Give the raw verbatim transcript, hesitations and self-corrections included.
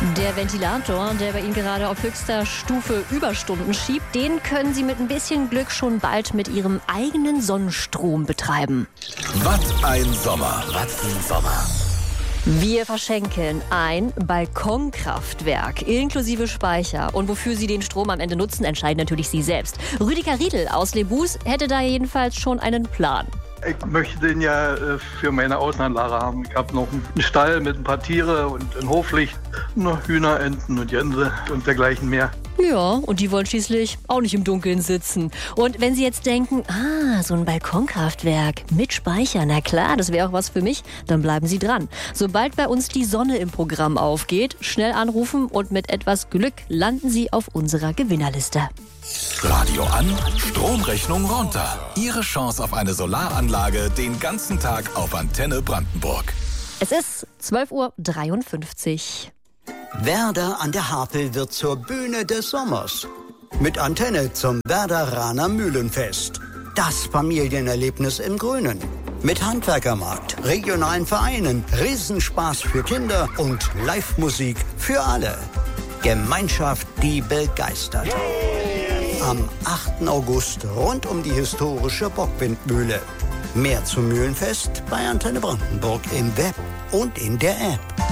Der Ventilator, der bei Ihnen gerade auf höchster Stufe Überstunden schiebt, den können Sie mit ein bisschen Glück schon bald mit Ihrem eigenen Sonnenstrom betreiben. Was ein Sommer, was ein Sommer. Wir verschenken ein Balkonkraftwerk inklusive Speicher. Und wofür Sie den Strom am Ende nutzen, entscheiden natürlich Sie selbst. Rüdiger Riedl aus Lebus hätte da jedenfalls schon einen Plan. Ich möchte den ja äh, für meine Außenanlage haben. Ich habe noch einen Stall mit ein paar Tiere und ein Hoflicht, noch Hühner, Enten und Gänse und dergleichen mehr. Ja, und die wollen schließlich auch nicht im Dunkeln sitzen. Und wenn Sie jetzt denken, ah, so ein Balkonkraftwerk mit Speicher, na klar, das wäre auch was für mich, dann bleiben Sie dran. Sobald bei uns die Sonne im Programm aufgeht, schnell anrufen und mit etwas Glück landen Sie auf unserer Gewinnerliste. Radio an, Stromrechnung runter. Ihre Chance auf eine Solaranlage den ganzen Tag auf Antenne Brandenburg. Es ist zwölf Uhr dreiundfünfzig. Werder an der Havel wird zur Bühne des Sommers. Mit Antenne zum Werderaner Mühlenfest. Das Familienerlebnis im Grünen. Mit Handwerkermarkt, regionalen Vereinen, Riesenspaß für Kinder und Live-Musik für alle. Gemeinschaft, die begeistert. Am achten August rund um die historische Bockwindmühle. Mehr zum Mühlenfest bei Antenne Brandenburg im Web und in der App.